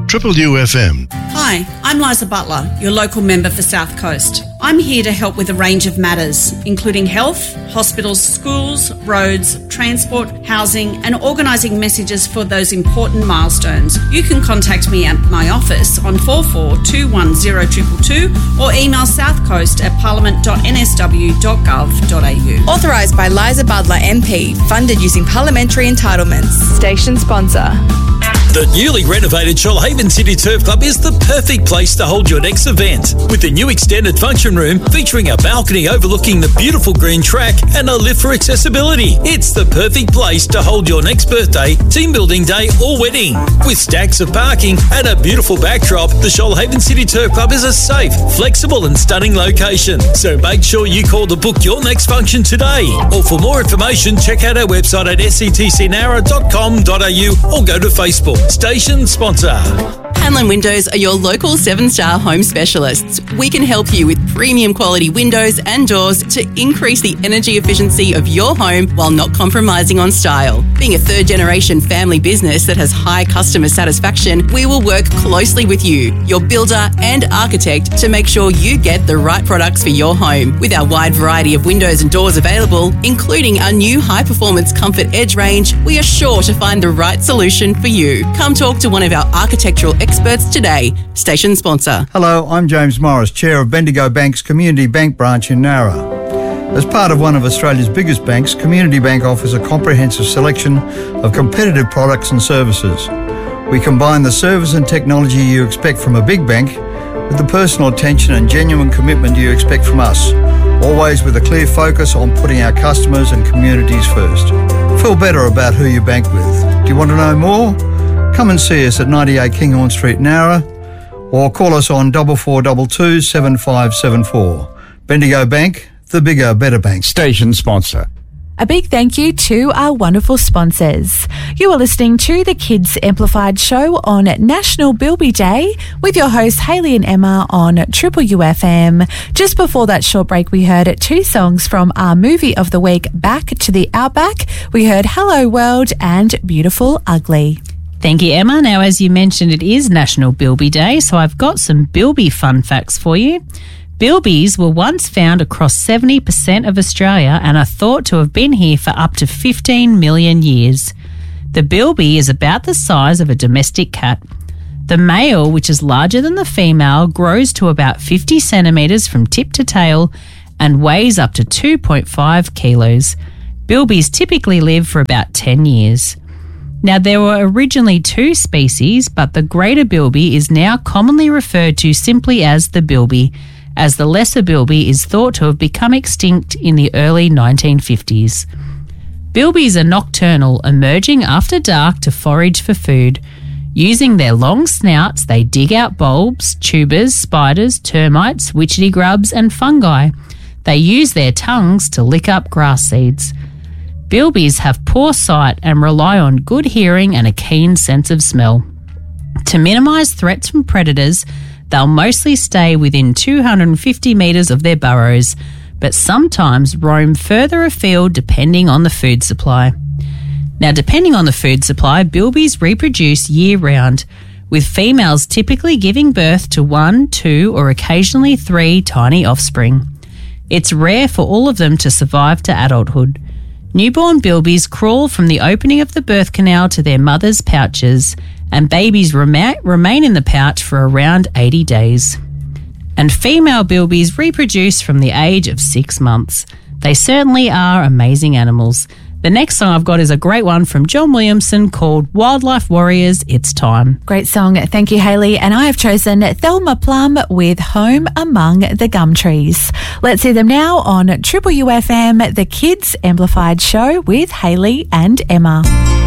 Triple UFM. Hi, I'm Liza Butler, your local member for South Coast. I'm here to help with a range of matters, including health, hospitals, schools, roads, transport, housing, and organising messages for those important milestones. You can contact me at my office on 44210222 or email southcoast@parliament.nsw.gov.au. Authorised by Liza Butler MP, funded using parliamentary entitlements. Station sponsor. The newly renovated Shoalhaven City Turf Club is the perfect place to hold your next event. With the new extended function room featuring a balcony overlooking the beautiful green track and a lift for accessibility. It's the perfect place to hold your next birthday, team building day or wedding. With stacks of parking and a beautiful backdrop, the Shoalhaven City Turf Club is a safe, flexible and stunning location. So make sure you call to book your next function today. Or for more information, check out our website at sctcnara.com.au or go to Facebook. Station sponsor. Hanlon Windows are your local 7-star home specialists. We can help you with premium quality windows and doors to increase the energy efficiency of your home while not compromising on style. Being a third-generation family business that has high customer satisfaction, we will work closely with you, your builder and architect, to make sure you get the right products for your home. With our wide variety of windows and doors available, including our new high-performance Comfort Edge range, we are sure to find the right solution for you. Come talk to one of our architectural experts today. Station sponsor. Hello, I'm James Morris, Chair of Bendigo Bank's Community Bank branch in Nowra. As part of one of Australia's biggest banks, Community Bank offers a comprehensive selection of competitive products and services. We combine the service and technology you expect from a big bank with the personal attention and genuine commitment you expect from us, always with a clear focus on putting our customers and communities first. Feel better about who you bank with. Do you want to know more? Come and see us at 98 Kinghorn Street, Nowra, or call us on 4422 7574. Bendigo Bank, the bigger, better bank. Station sponsor. A big thank you to our wonderful sponsors. You are listening to the Kids Amplified show on National Bilby Day with your hosts Hayley and Emma on Triple UFM. Just before that short break, we heard 2 songs from our movie of the week, Back to the Outback. We heard Hello World and Beautiful Ugly. Thank you, Emma. Now, as you mentioned, it is National Bilby Day, so I've got some Bilby fun facts for you. Bilbies were once found across 70% of Australia and are thought to have been here for up to 15 million years. The bilby is about the size of a domestic cat. The male, which is larger than the female, grows to about 50 centimetres from tip to tail and weighs up to 2.5 kilos. Bilbies typically live for about 10 years. Now, there were originally 2 species, but the greater bilby is now commonly referred to simply as the bilby, as the lesser bilby is thought to have become extinct in the early 1950s. Bilbies are nocturnal, emerging after dark to forage for food. Using their long snouts, they dig out bulbs, tubers, spiders, termites, witchetty grubs and fungi. They use their tongues to lick up grass seeds. Bilbies have poor sight and rely on good hearing and a keen sense of smell. To minimise threats from predators, they'll mostly stay within 250 metres of their burrows, but sometimes roam further afield depending on the food supply. Now, depending on the food supply, bilbies reproduce year-round, with females typically giving birth to 1, 2 or occasionally 3 tiny offspring. It's rare for all of them to survive to adulthood. Newborn bilbies crawl from the opening of the birth canal to their mother's pouches, and babies remain in the pouch for around 80 days. And female bilbies reproduce from the age of 6 months. They certainly are amazing animals. The next song I've got is a great one from John Williamson called Wildlife Warriors, It's Time. Great song. Thank you, Hayley. And I have chosen Thelma Plum with Home Among the Gum Trees. Let's hear them now on Triple UFM, the Kids Amplified show with Hayley and Emma.